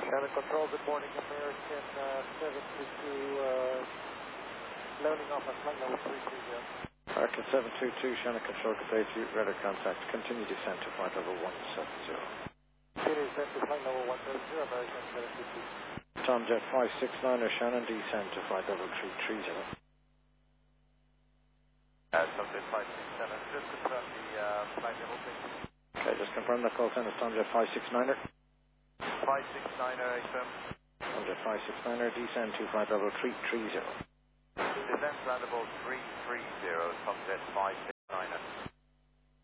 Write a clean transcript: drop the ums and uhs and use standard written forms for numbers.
Shannon Control, good morning, American 722, loading off at flight level 330. American 722, Shannon Control, good day to you, radar contact, continue descent to flight level 170. Continue descent to flight level 170, American 722. Tomjet 569er, Shannon, descend to flight level 330. Tomjet 567, just confirm the flight level, please. Okay, just confirm the call center, Tomjet 569er. 569er, XM. Tomjet 569er, descend to flight level 330. Descent flight level 330, Tomjet 569.